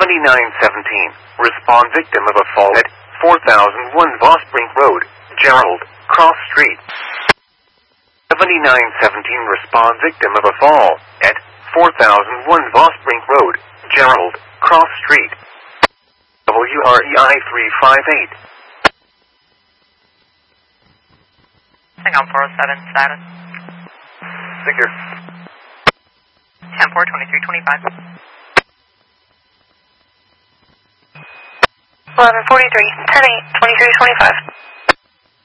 7917. Respond victim of a fall at 4001 Vosbrink Road, Gerald, Cross Street. 7917. Respond victim of a fall at 4001 Vosbrink Road, Gerald, Cross Street. WREI 358. Hang on, 407 status. Figure. 10-4-23-25. 1143, 10-8, 23-25.